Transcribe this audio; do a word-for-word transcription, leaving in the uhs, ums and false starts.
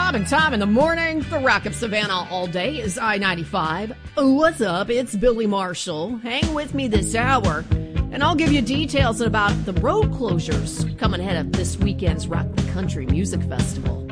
Bob and Tom in the morning. The Rock of Savannah all day is I ninety-five. What's up? It's Billy Marshall. Hang with me this hour, and I'll give you details about the road closures coming ahead of this weekend's Rock the Country Music Festival.